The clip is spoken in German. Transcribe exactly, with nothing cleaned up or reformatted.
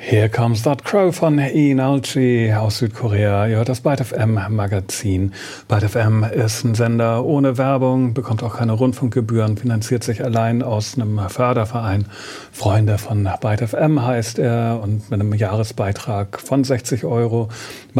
Here Comes That Crow von Ian Alchi aus Südkorea. Ihr hört das Byte F M Magazin. Byte F M ist ein Sender ohne Werbung, bekommt auch keine Rundfunkgebühren, finanziert sich allein aus einem Förderverein. Freunde von Byte F M heißt er, und mit einem Jahresbeitrag von sechzig Euro